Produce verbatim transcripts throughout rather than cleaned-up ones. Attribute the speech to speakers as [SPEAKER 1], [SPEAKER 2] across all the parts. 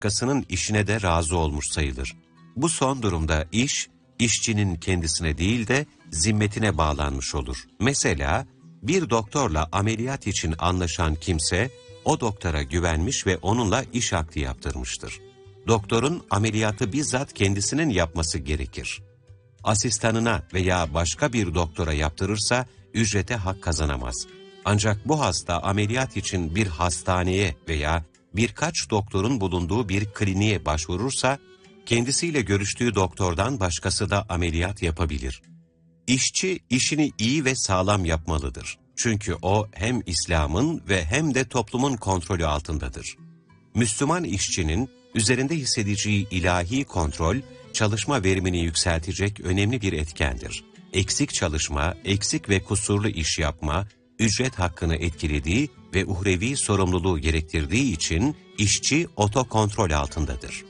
[SPEAKER 1] başkasının işine de razı olmuş sayılır. Bu son durumda iş, işçinin kendisine değil de zimmetine bağlanmış olur. Mesela bir doktorla ameliyat için anlaşan kimse, o doktora güvenmiş ve onunla iş akdi yaptırmıştır. Doktorun ameliyatı bizzat kendisinin yapması gerekir. Asistanına veya başka bir doktora yaptırırsa ücrete hak kazanamaz. Ancak bu hasta ameliyat için bir hastaneye veya birkaç doktorun bulunduğu bir kliniğe başvurursa, kendisiyle görüştüğü doktordan başkası da ameliyat yapabilir. İşçi işini iyi ve sağlam yapmalıdır. Çünkü o hem İslam'ın ve hem de toplumun kontrolü altındadır. Müslüman işçinin üzerinde hissedeceği ilahi kontrol, çalışma verimini yükseltecek önemli bir etkendir. Eksik çalışma, eksik ve kusurlu iş yapma, ücret hakkını etkilediği ve uhrevi sorumluluğu gerektirdiği için işçi otokontrol altındadır.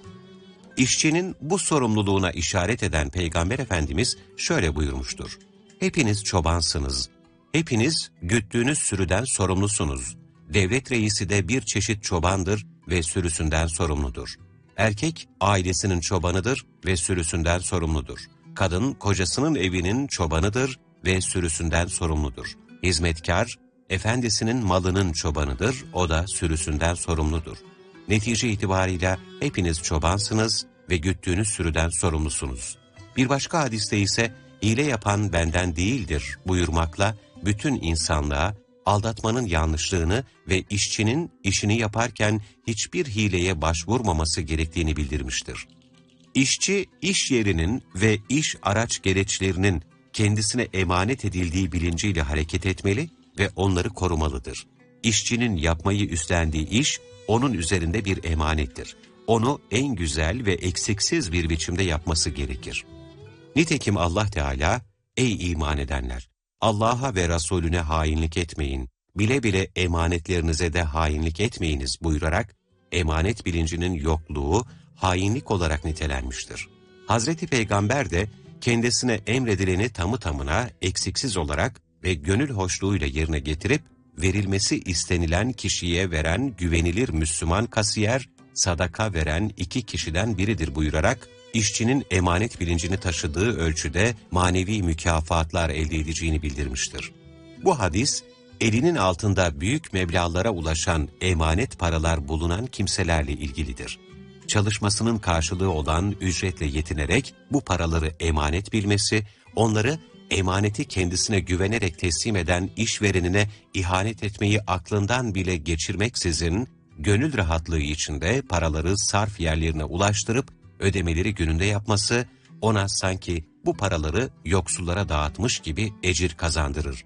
[SPEAKER 1] İşçinin bu sorumluluğuna işaret eden Peygamber Efendimiz şöyle buyurmuştur: "Hepiniz çobansınız, hepiniz güttüğünüz sürüden sorumlusunuz. Devlet reisi de bir çeşit çobandır ve sürüsünden sorumludur. Erkek ailesinin çobanıdır ve sürüsünden sorumludur. Kadın kocasının evinin çobanıdır ve sürüsünden sorumludur. Hizmetkar, efendisinin malının çobanıdır, o da sürüsünden sorumludur. Netice itibarıyla hepiniz çobansınız ve güttüğünüz sürüden sorumlusunuz." Bir başka hadiste ise hile yapan benden değildir buyurmakla bütün insanlığa aldatmanın yanlışlığını ve işçinin işini yaparken hiçbir hileye başvurmaması gerektiğini bildirmiştir. İşçi, iş yerinin ve iş araç gereçlerinin kendisine emanet edildiği bilinciyle hareket etmeli ve onları korumalıdır. İşçinin yapmayı üstlendiği iş, onun üzerinde bir emanettir. Onu en güzel ve eksiksiz bir biçimde yapması gerekir. Nitekim Allah Teala, "Ey iman edenler! Allah'a ve Resulüne hainlik etmeyin, bile bile emanetlerinize de hainlik etmeyiniz" buyurarak, emanet bilincinin yokluğu hainlik olarak nitelenmiştir. Hazreti Peygamber de kendisine emredileni tamı tamına eksiksiz olarak ve gönül hoşluğuyla yerine getirip, verilmesi istenilen kişiye veren güvenilir Müslüman kasiyer, sadaka veren iki kişiden biridir buyurarak, işçinin emanet bilincini taşıdığı ölçüde manevi mükafatlar elde edeceğini bildirmiştir. Bu hadis, elinin altında büyük meblağlara ulaşan emanet paralar bulunan kimselerle ilgilidir. Çalışmasının karşılığı olan ücretle yetinerek bu paraları emanet bilmesi, onları emaneti kendisine güvenerek teslim eden işverenine ihanet etmeyi aklından bile geçirmeksizin, gönül rahatlığı içinde paraları sarf yerlerine ulaştırıp ödemeleri gününde yapması, ona sanki bu paraları yoksullara dağıtmış gibi ecir kazandırır.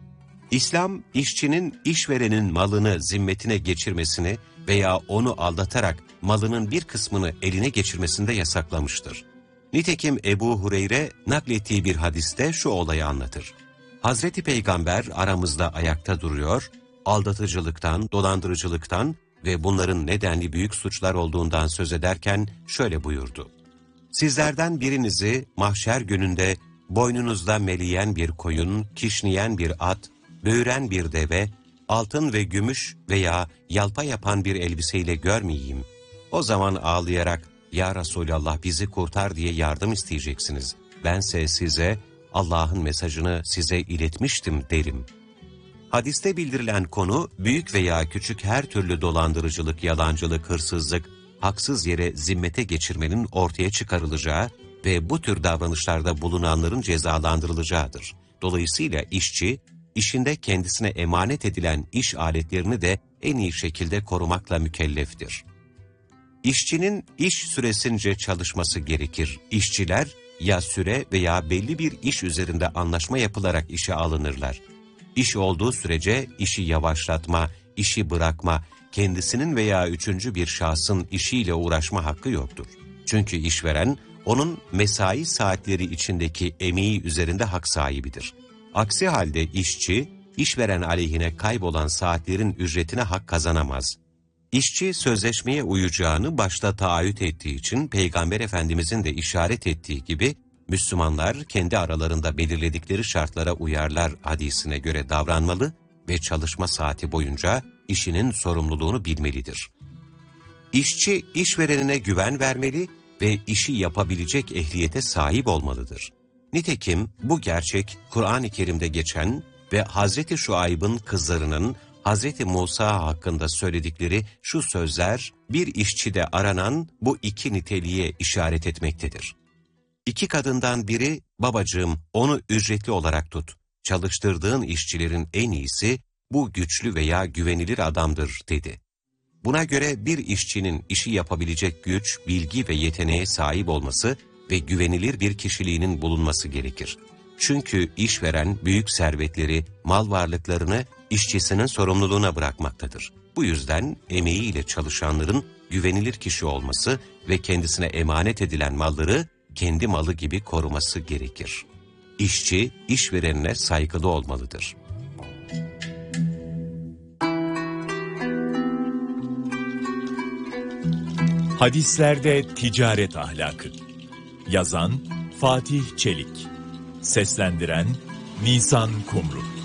[SPEAKER 1] İslam, işçinin işverenin malını zimmetine geçirmesini veya onu aldatarak malının bir kısmını eline geçirmesini de yasaklamıştır. Nitekim Ebu Hureyre naklettiği bir hadiste şu olayı anlatır. Hazreti Peygamber aramızda ayakta duruyor, aldatıcılıktan, dolandırıcılıktan ve bunların nedenli büyük suçlar olduğundan söz ederken şöyle buyurdu: "Sizlerden birinizi mahşer gününde boynunuzda meleyen bir koyun, kişneyen bir at, böğüren bir deve, altın ve gümüş veya yalpa yapan bir elbiseyle görmeyeyim. O zaman ağlayarak, 'Ya Resulallah bizi kurtar' diye yardım isteyeceksiniz. Bense size Allah'ın mesajını size iletmiştim derim." Hadiste bildirilen konu, büyük veya küçük her türlü dolandırıcılık, yalancılık, hırsızlık, haksız yere zimmete geçirmenin ortaya çıkarılacağı ve bu tür davranışlarda bulunanların cezalandırılacağıdır. Dolayısıyla işçi, işinde kendisine emanet edilen iş aletlerini de en iyi şekilde korumakla mükelleftir. İşçinin iş süresince çalışması gerekir. İşçiler ya süre veya belli bir iş üzerinde anlaşma yapılarak işe alınırlar. İş olduğu sürece işi yavaşlatma, işi bırakma, kendisinin veya üçüncü bir şahsın işiyle uğraşma hakkı yoktur. Çünkü işveren, onun mesai saatleri içindeki emeği üzerinde hak sahibidir. Aksi halde işçi, işveren aleyhine kaybolan saatlerin ücretine hak kazanamaz. İşçi sözleşmeye uyacağını başta taahhüt ettiği için Peygamber Efendimizin de işaret ettiği gibi, Müslümanlar kendi aralarında belirledikleri şartlara uyarlar hadisine göre davranmalı ve çalışma saati boyunca işinin sorumluluğunu bilmelidir. İşçi, işverenine güven vermeli ve işi yapabilecek ehliyete sahip olmalıdır. Nitekim bu gerçek Kur'an-ı Kerim'de geçen ve Hazreti Şuayb'ın kızlarının Hazreti Musa hakkında söyledikleri şu sözler bir işçide aranan bu iki niteliğe işaret etmektedir. İki kadından biri, babacığım onu ücretli olarak tut, çalıştırdığın işçilerin en iyisi bu güçlü veya güvenilir adamdır dedi. Buna göre bir işçinin işi yapabilecek güç, bilgi ve yeteneğe sahip olması ve güvenilir bir kişiliğinin bulunması gerekir. Çünkü işveren büyük servetleri, mal varlıklarını işçisinin sorumluluğuna bırakmaktadır. Bu yüzden emeğiyle çalışanların güvenilir kişi olması ve kendisine emanet edilen malları kendi malı gibi koruması gerekir. İşçi, işverenine saygılı olmalıdır.
[SPEAKER 2] Hadislerde ticaret ahlakı. Yazan Fatih Çelik. Seslendiren Nisan Kumru.